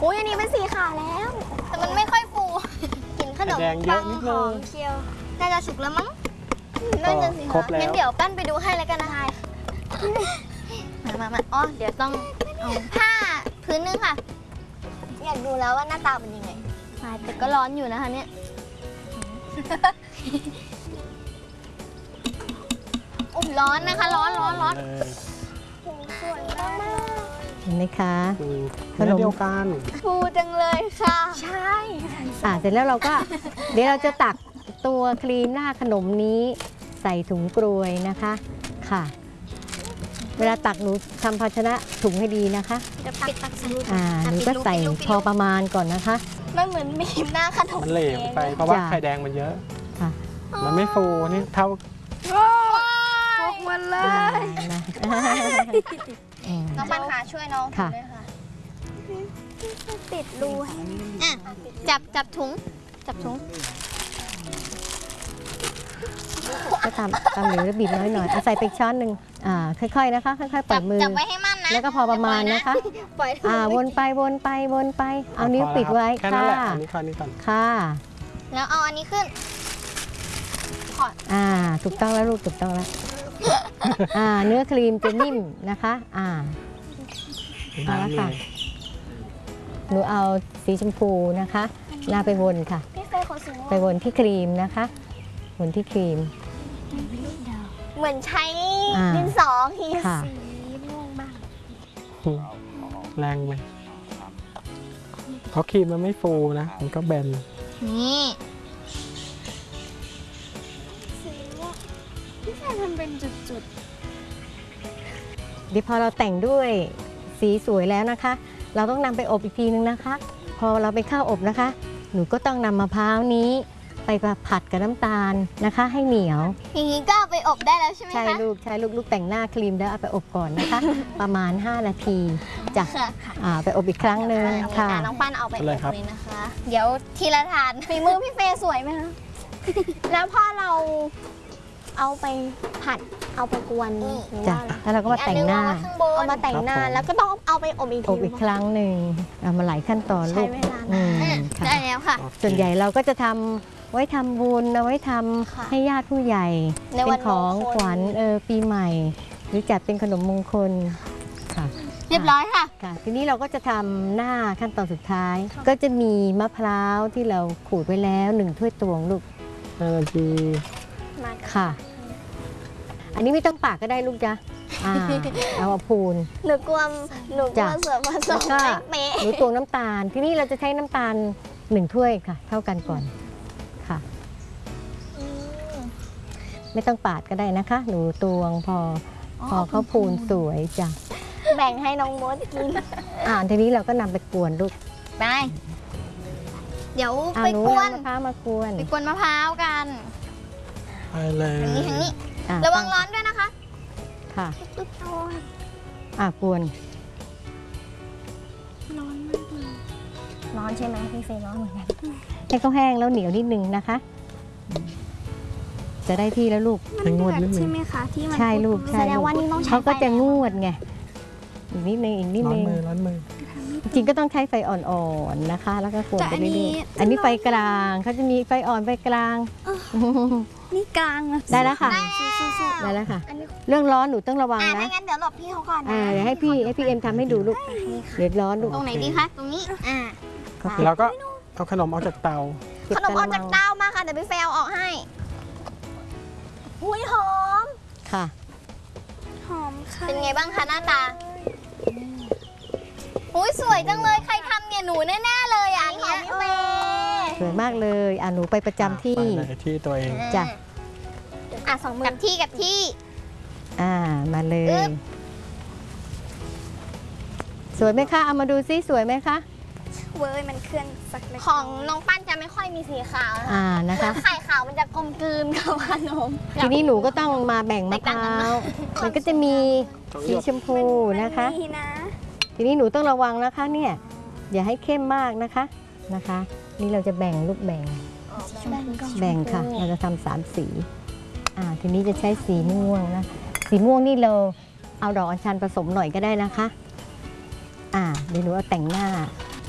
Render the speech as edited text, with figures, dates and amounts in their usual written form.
อุ้ยอันนี้เป็นสีขาวแล้วแต่มันไม่ค่อยฟูกินขนมปังหอมเชียวน่าจะสุกแล้วมั้งน่าจะสิคะงั้นเดี๋ยวปั้นไปดูให้แล้วกันนะคะมาอ๋อเดี๋ยวต้องเอาผ้าพื้นนึงค่ะอยากดูแล้วว่าหน้าตาเป็นยังไงแต่ก็ร้อนอยู่นะคะเนี่ยโอ้ร้อนนะคะร้อนสวยมากเห็นไหมคะขนมเดียวกันฟูจังเลยค่ะใช่เสร็จแล้วเราก็เดี๋ยวเราจะตักตัวครีมหน้าขนมนี้ใส่ถุงกรวยนะคะค่ะเวลาตักหนูทำภาชนะถุงให้ดีนะคะจะปิดตักใส่หนูก็ใส่พอประมาณก่อนนะคะมันเหมือนมีหน้าขนมมันเหลวไปเพราะว่าไข่แดงมันเยอะค่ะมันไม่ฟูนี่เท่าพกมันเลยน้องปันขาช่วยน้องด้วยค่ะติดรูจับถุงก็ตามหรือบีบน้อยหน่อยใส่ไปช้อนหนึ่งค่อยๆนะคะค่อยๆปล่อยมือจับไว้ให้มั่นนะแล้วก็พอประมาณนะคะวนไปเอานิ้วปิดไว้ค่ะอันนี้ก่อนค่ะแล้วเอาอันนี้ขึ้นถูกต้องแล้วลูกถูกต้องแล้วเนื้อครีมจะนิ่มนะคะเอาละค่ะหนูเอาสีชมพูนะคะหน้าไปวนค่ะไปวนที่ครีมนะคะวนที่ครีมเหมือนใช้ดินสอสีม่วงบ้างแรงไหมเพราะครีมมันไม่ฟูนะมันก็แบนนี่พี่แฟนทำเป็นจุดๆเดี๋ยวพอเราแต่งด้วยสีสวยแล้วนะคะเราต้องนำไปอบอีกทีนึงนะคะพอเราไปเข้าอบนะคะหนูก็ต้องนำมะพร้าวนี้ไปผัดกับน้ำตาลนะคะให้เหนียวอย่างนี้ก็ไปอบได้แล้วใช่ไหมคะใช่ลูกแต่งหน้าครีมแล้วเอาไปอบก่อนนะคะ ประมาณ5 นาทีจ้ะไปอบอีกครั้งหนึ่งค่ะน้องปั้นเอาไปอบเลยนะคะเดี๋ยวทีละทานฝีมือพี่เฟย์สวยไหมคะแล้วพอเราเอาไปผัดเอาไปกวนจ้ะแล้วเราก็มาแต่งหน้าเอามาแต่งหน้าแล้วก็ต้องเอาไปอบอีกครั้งหนึ่งเอามาหลายขั้นตอนลูกได้แล้วค่ะส่วนใหญ่เราก็จะทำไว้ทำบุญเอาไว้ทำให้ญาติผู้ใหญ่เป็นของขวัญปีใหม่หรือจัดเป็นขนมมงคลค่ะเรียบร้อยค่ะทีนี้เราก็จะทำหน้าขั้นตอนสุดท้ายก็จะมีมะพร้าวที่เราขูดไว้แล้ว1 ถ้วยตวงลูก 5 นาทีค่ะอันนี้ไม่ต้องปากก็ได้ลูกจ้ะเอาพูนหนูกลัวส่วนผสมไม่หนูตวงน้ำตาลที่นี่เราจะใช้น้ำตาล1 ถ้วยค่ะเท่ากันก่อนค่ะไม่ต้องปาดก็ได้นะคะหนูตวงพอเขาพูนสวยจ้ะแบ่งให้น้องมดกินทีนี้เราก็นำไปกวนลูกไปเดี๋ยวไปกวนมะพร้าวมากวนไปกวนมะพร้าวกันไปเลยทางนี้ระวังร้อนด้วยนะคะค่ะกวนร้อนมากเลยร้อนใช่ไหมพี่เฟย์ร้อนเหมือนกันให้เขาแห้งแล้วเหนียวนิดนึงนะคะจะได้ที่แล้วลูกมันงวดใช่ไหมคะที่มันใช่ลูกแสดงว่านี่ต้องใช้เขาก็จะงวดไงอีกนิดนึงร้อนมือจริงก็ต้องใช้ไฟอ่อนๆนะคะแล้วก็กวนไปเรื่อยๆอันนี้ไฟกลางเขาจะมีไฟอ่อนไฟกลางนี่กลางได้แล้วค่ะได้แล้วค่ะเรื่องร้อนหนูต้องระวังนะไม่งั้นเดี๋ยวหลบพี่เขาก่อนเดี๋ยวให้พี่เอ็มทำให้ดูลูกเดี๋ยวร้อนลูกตรงไหนดีคะตรงนี้แล้วก็เอาขนมออกจากเตาขนมออกจากเตามาค่ะเดี๋ยวพี่เฟลออกให้อุ้ยหอมค่ะหอมค่ะเป็นไงบ้างคะหน้าตาอุ้ยสวยจังเลยใครทำเนี่ยหนูแน่ๆเลยอันนี้พี่เฟสวยมากเลยหนูไปประจำที่ตัวเองจ้ะ 2 มือกับที่มาเลยสวยไหมคะเอามาดูซิสวยไหมคะเว้ยมันเคลื่อนสักเล็กของน้องปั้นจะไม่ค่อยมีสีขาวนะคะไข่ขาวมันจะกลมกลืนกับขนมทีนี้หนูก็ต้องมาแบ่งมะพร้าวมันก็จะมีสีชมพูนะคะทีนี้หนูต้องระวังนะคะเนี่ยอย่าให้เข้มมากนะคะนี่เราจะแบ่งลูกแบ่งค่ะเราจะทำ3 สีทีนี้จะใช้สีม่วงนะสีม่วงนี่เราเอาดอกอัญชันผสมหน่อยก็ได้นะคะเดี๋ยวหนูเอาแต่งหน้า